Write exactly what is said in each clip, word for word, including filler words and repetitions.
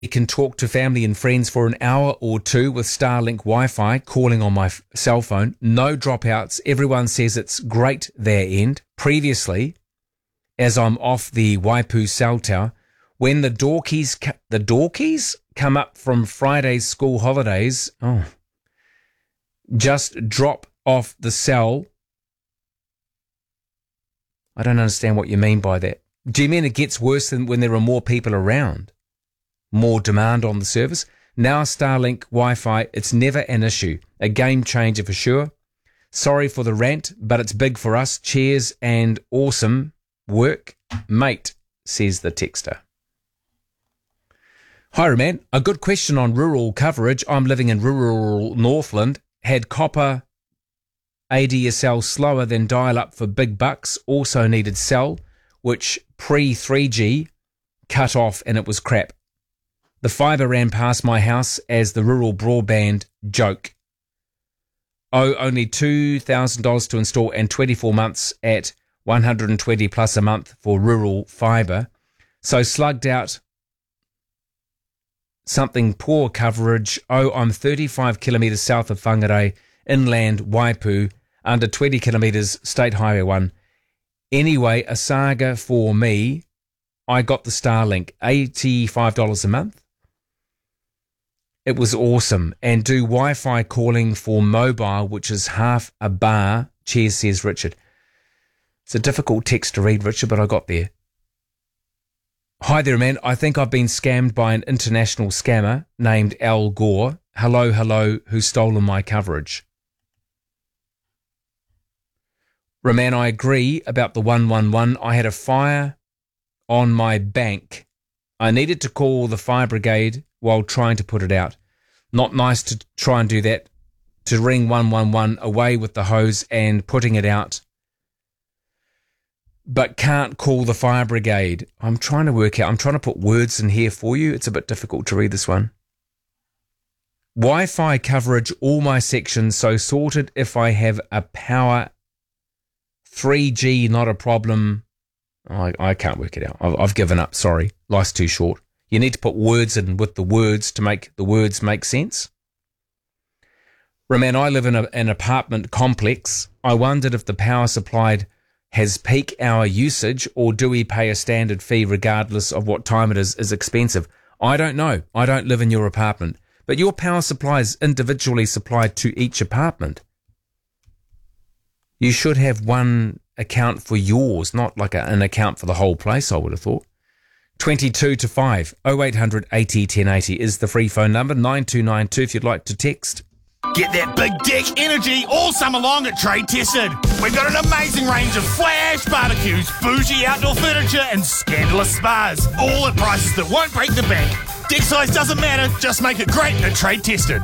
You can talk to family and friends for an hour or two with Starlink Wi-Fi, calling on my f- cell phone. No dropouts. Everyone says it's great their end. Previously, as I'm off the Waipu cell tower, when the dorkies, ca- the dorkies come up from Friday's school holidays, oh, just drop off the cell. I don't understand what you mean by that. Do you mean it gets worse than when there are more people around? More demand on the service? Now Starlink Wi-Fi, it's never an issue. A game changer for sure. Sorry for the rant, but it's big for us. Cheers and awesome work, mate, says the texter. Hi, Roman. A good question on rural coverage. I'm living in rural Northland. Had copper A D S L slower than dial-up for big bucks. Also needed cell, which pre three G cut off and it was crap. The fibre ran past my house as the rural broadband joke. Oh, only two thousand dollars to install and twenty-four months at one hundred twenty plus a month for rural fibre. So slugged out something poor coverage. Oh, I'm thirty-five kilometres south of Whangarei, inland Waipu, under twenty kilometres, State Highway one. Anyway, a saga for me. I got the Starlink, eighty-five dollars a month. It was awesome. And do Wi-Fi calling for mobile, which is half a bar. Cheers, says Richard. It's a difficult text to read, Richard, but I got there. Hi there, man. I think I've been scammed by an international scammer named Al Gore. Hello, hello, who's stolen my coverage. Roman, I agree about the one one one. I had a fire on my bank. I needed to call the fire brigade while trying to put it out. Not nice to try and do that, to ring one one one away with the hose and putting it out, but can't call the fire brigade. I'm trying to work out, I'm trying to put words in here for you. It's a bit difficult to read this one. Wi-Fi coverage, all my sections, so sorted if I have a power. three G, not a problem. I, I can't work it out. I've, I've given up. Sorry. Life's too short. You need to put words in with the words to make the words make sense. Roman, I live in a, an apartment complex. I wondered if the power supplied has peak hour usage, or do we pay a standard fee regardless of what time it is, is expensive? I don't know. I don't live in your apartment. But your power supply is individually supplied to each apartment. You should have one account for yours, not like a, an account for the whole place, I would have thought. twenty-two to five, oh eight hundred eighty ten eighty is the free phone number, nine two nine two if you'd like to text. Get that big dick energy all summer long at Trade Tested. We've got an amazing range of flash barbecues, bougie outdoor furniture and scandalous spas, all at prices that won't break the bank. Dick size doesn't matter, just make it great at Trade Tested.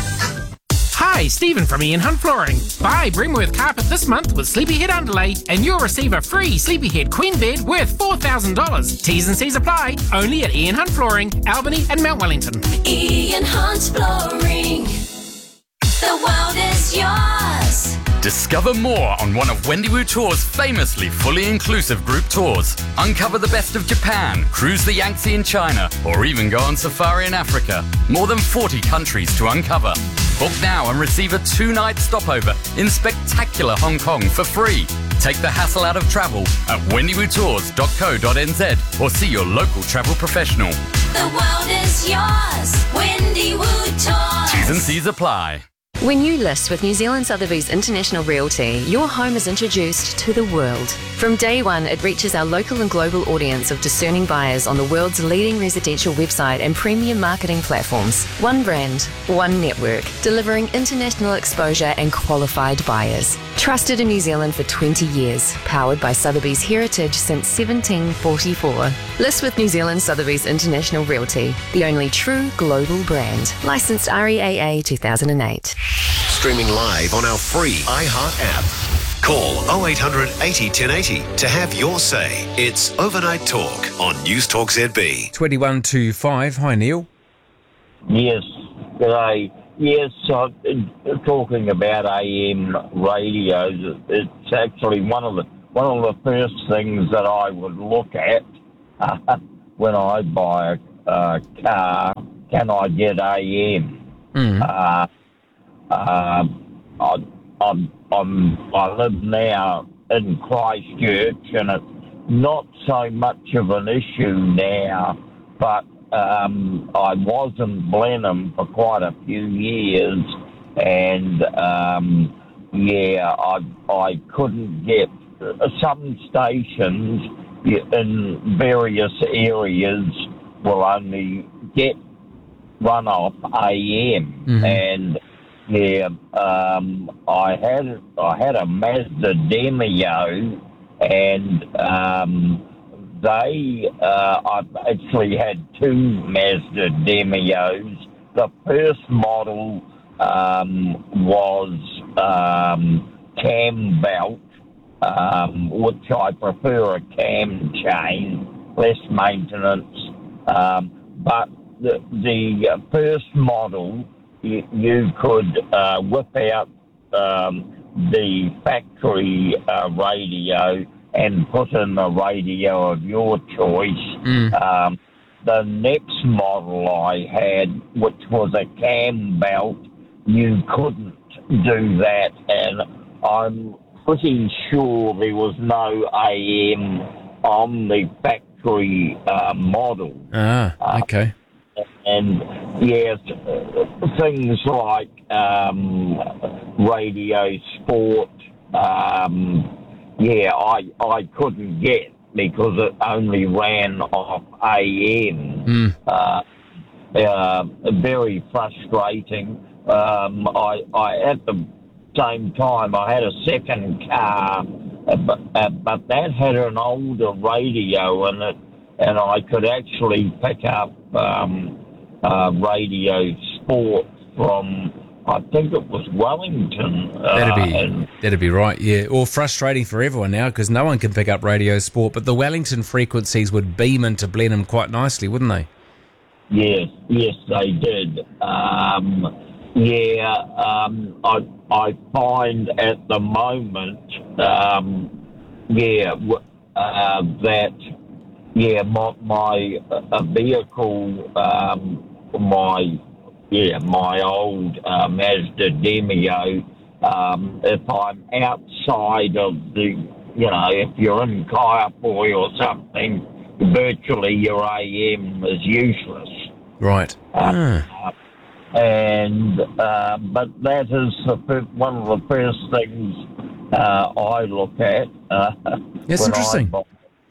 Hi, Stephen from Ian Hunt Flooring. Buy Brimworth Carpet this month with Sleepyhead Underlay and you'll receive a free Sleepyhead Queen Bed worth four thousand dollars. T's and C's apply, only at Ian Hunt Flooring, Albany and Mount Wellington. Ian Hunt Flooring. The world is yours. Discover more on one of Wendiwu Tours' famously fully inclusive group tours. Uncover the best of Japan, cruise the Yangtze in China, or even go on safari in Africa. More than forty countries to uncover. Book now and receive a two-night stopover in spectacular Hong Kong for free. Take the hassle out of travel at wendiwu tours dot co dot n z or see your local travel professional. The world is yours. Wendiwu Tours. T's and C's apply. When you list with New Zealand Sotheby's International Realty, your home is introduced to the world. From day one, it reaches our local and global audience of discerning buyers on the world's leading residential website and premium marketing platforms. One brand, one network, delivering international exposure and qualified buyers. Trusted in New Zealand for twenty years, powered by Sotheby's heritage since seventeen forty-four. List with New Zealand Sotheby's International Realty, the only true global brand. Licensed R E A A two thousand eight. Streaming live on our free iHeart app. Call oh eight hundred eighty ten eighty to have your say. It's Overnight Talk on News Talk Z B. twenty-one to five. Hi, Neil. Yes, g'day. Yes, uh, talking about A M radios, it's actually one of the one of the first things that I would look at uh, when I buy uh, car, can I get A M? Mm. Uh, uh, I, I'm, I'm, I live now in Christchurch, and it's not so much of an issue now, but um, I was in Blenheim for quite a few years, and um, yeah, I I couldn't get some stations in various areas will only get run off A M, Mhm. and yeah, um, I had I had a Mazda Demio, and um, they uh, I've actually had two Mazda Demios. The first model um, was um, cam belt, um, which I prefer a cam chain, less maintenance. Um, but the, the first model, you, you could uh, whip out um, the factory uh, radio and put in a radio of your choice. Mm. Um, the next model I had, which was a cam belt, you couldn't do that, and I'm pretty sure there was no A M on the factory uh, model. Ah, okay. And yes, things like um, radio sport, um, yeah, I I couldn't get because it only ran off A M. Mm. Uh, uh, very frustrating. Um, I, I at the same time I had a second car, uh, but, uh, but that had an older radio in it, and I could actually pick up um, uh, radio sport from, I think it was Wellington. Uh, That'd be and, that'd be right, yeah. Or frustrating for everyone now because no one can pick up radio sport, but the Wellington frequencies would beam into Blenheim quite nicely, wouldn't they? Yes, yes, they did. Um, yeah, um, I I find at the moment, um, yeah, w- uh, that yeah, my, my uh, vehicle, um, my yeah, my old uh, Mazda Demio. Um, if I'm outside of the, you know, if you're in Kaiapoi or something, virtually your A M is useless. Right. Uh, Ah. and uh, but that is the fir- one of the first things uh, I look at. Uh, That's when interesting. I buy-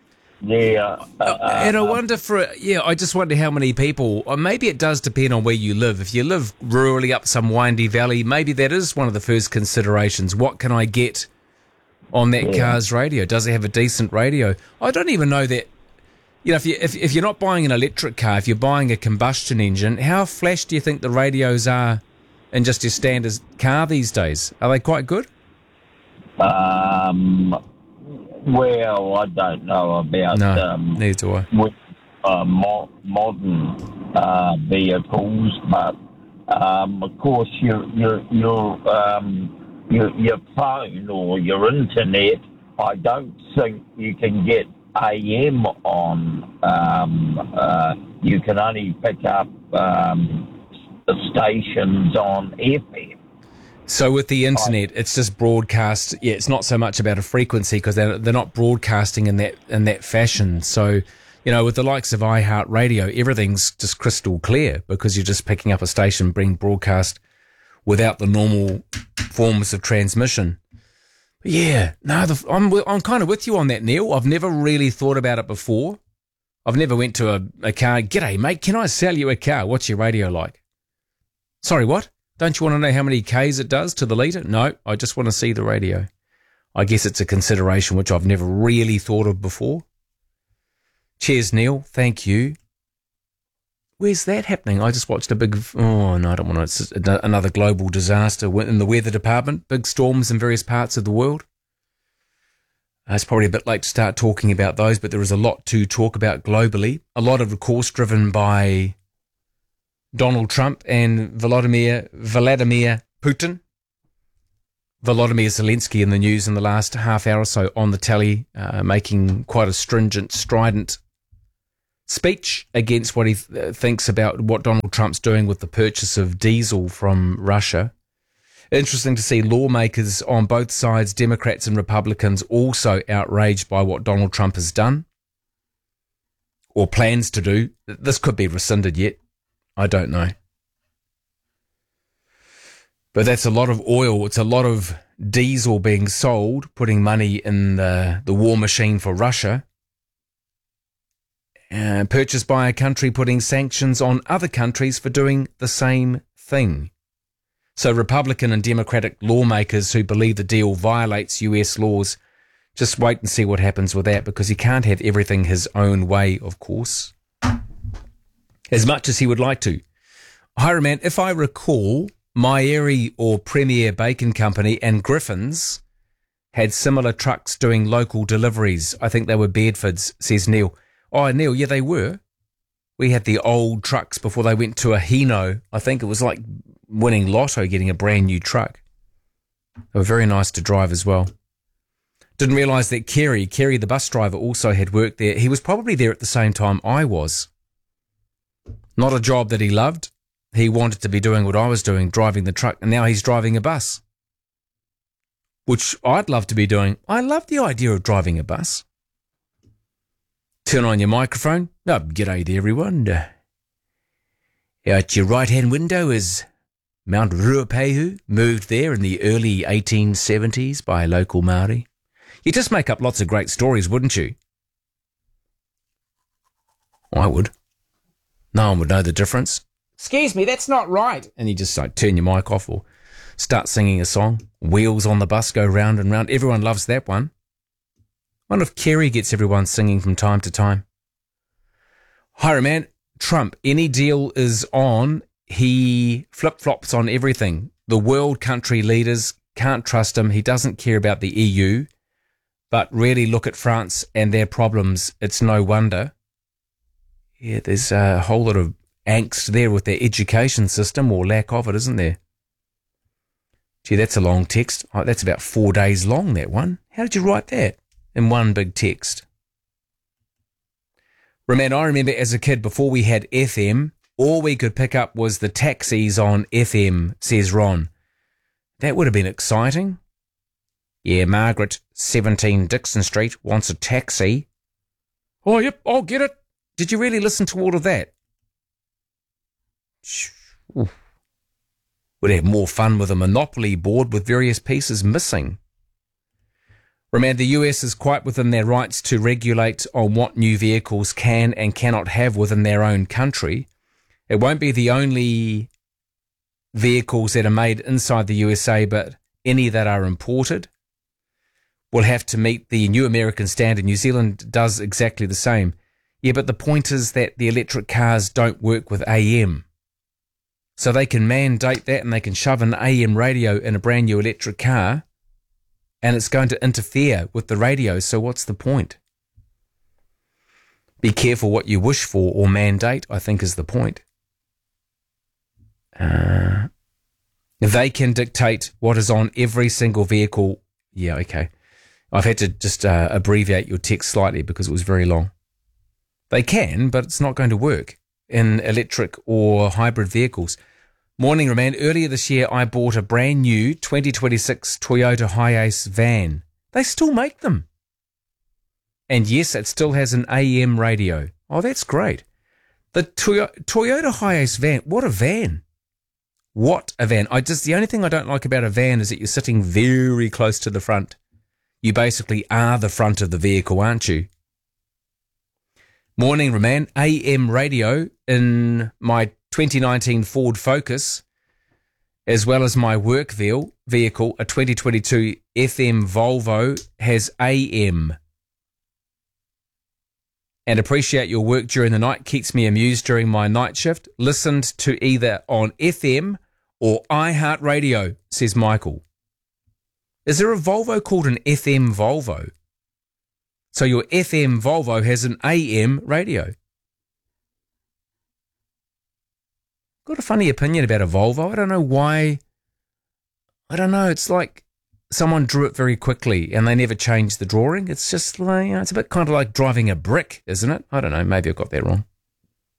Yeah, uh, And I wonder for, yeah, I just wonder how many people, or maybe it does depend on where you live. If you live rurally up some windy valley, maybe that is one of the first considerations. What can I get on that Yeah. car's radio? Does it have a decent radio? I don't even know that, you know, if, you, if, if you're not buying an electric car, if you're buying a combustion engine, how flash do you think the radios are in just your standard car these days? Are they quite good? Um, well, I don't know about No, um, neither do I. with uh, mo- modern uh, vehicles, but um, of course your your your um, your your phone or your internet, I don't think you can get A M on. Um, uh, you can only pick up um, the stations on F M. So with the internet, it's just broadcast. Yeah, it's not so much about a frequency because they're they're not broadcasting in that in that fashion. So, you know, with the likes of iHeartRadio, everything's just crystal clear because you're just picking up a station being broadcast without the normal forms of transmission. But yeah, no, the, I'm I'm kind of with you on that, Neil. I've never really thought about it before. I've never went to a, a car. G'day, mate. Can I sell you a car? What's your radio like? Sorry, what? Don't you want to know how many Ks it does to the litre? No, I just want to see the radio. I guess it's a consideration which I've never really thought of before. Cheers, Neil. Thank you. Where's that happening? I just watched a big... Oh, no, I don't want to... It's another global disaster in the weather department. Big storms in various parts of the world. Uh, it's probably a bit late to start talking about those, but there is a lot to talk about globally. A lot of, of course, driven by Donald Trump and Vladimir Vladimir Putin. Volodymyr Zelensky in the news in the last half hour or so on the telly, uh, making quite a stringent, strident speech against what he th- thinks about what Donald Trump's doing with the purchase of diesel from Russia. Interesting to see lawmakers on both sides, Democrats and Republicans, also outraged by what Donald Trump has done or plans to do. This could be rescinded yet. I don't know. But that's a lot of oil. It's a lot of diesel being sold, putting money in the, the war machine for Russia. Uh, purchased by a country putting sanctions on other countries for doing the same thing. So Republican and Democratic lawmakers who believe the deal violates U S laws, just wait and see what happens with that, because he can't have everything his own way, of course, as much as he would like to. Hiram, if I recall, Myeri or Premier Bacon Company and Griffin's had similar trucks doing local deliveries. I think they were Bedfords, says Neil. Oh, Neil, yeah, they were. We had the old trucks before they went to a Hino. I think it was like winning lotto, getting a brand new truck. They were very nice to drive as well. Didn't realise that Kerry, Kerry the bus driver, also had worked there. He was probably there at the same time I was. Not a job that he loved. He wanted to be doing what I was doing, driving the truck, and now he's driving a bus, which I'd love to be doing. I love the idea of driving a bus. Turn on your microphone. Oh, g'day there, everyone. Uh, out your right-hand window is Mount Ruapehu, moved there in the early eighteen seventies by a local Māori. You just make up lots of great stories, wouldn't you? I would. No one would know the difference. Excuse me, that's not right. And you just like turn your mic off or start singing a song. Wheels on the bus go round and round. Everyone loves that one. I wonder if Kerry gets everyone singing from time to time. Hiram, man, Trump, any deal is on, he flip-flops on everything. The world country leaders can't trust him. He doesn't care about the E U. But really look at France and their problems. It's no wonder. Yeah, there's a whole lot of angst there with their education system, or lack of it, isn't there? Gee, that's a long text. Oh, that's about four days long, that one. How did you write that in one big text? Roman, I remember as a kid, before we had F M, all we could pick up was the taxis on F M, says Ron. That would have been exciting. Yeah, Margaret, seventeen Dixon Street, wants a taxi. Oh, yep, I'll get it. Did you really listen to all of that? Ooh. Would have more fun with a Monopoly board with various pieces missing. Remember, the U S is quite within their rights to regulate on what new vehicles can and cannot have within their own country. It won't be the only vehicles that are made inside the U S A, but any that are imported will have to meet the new American standard. New Zealand does exactly the same. Yeah, but the point is that the electric cars don't work with A M. So they can mandate that and they can shove an A M radio in a brand new electric car and it's going to interfere with the radio. So what's the point? Be careful what you wish for or mandate, I think, is the point. Uh, they can dictate what is on every single vehicle. Yeah, okay. I've had to just uh, abbreviate your text slightly because it was very long. They can, but it's not going to work in electric or hybrid vehicles. Morning, Roman. Earlier this year, I bought a brand new twenty twenty-six Toyota Hiace van. They still make them. And yes, it still has an A M radio. Oh, that's great. The Toy- Toyota Hiace van, what a van. What a van. I just, the only thing I don't like about a van is that you're sitting very close to the front. You basically are the front of the vehicle, aren't you? Morning, Roman. A M radio in my twenty nineteen Ford Focus, as well as my work vehicle, a twenty twenty-two F M Volvo, has A M. And appreciate your work during the night. Keeps me amused during my night shift. Listened to either on F M or iHeartRadio, says Michael. Is there a Volvo called an F M Volvo? So your F M Volvo has an A M radio. Got a funny opinion about a Volvo. I don't know why. I don't know. It's like someone drew it very quickly and they never changed the drawing. It's just like, you know, it's a bit kind of like driving a brick, isn't it? I don't know. Maybe I got that wrong.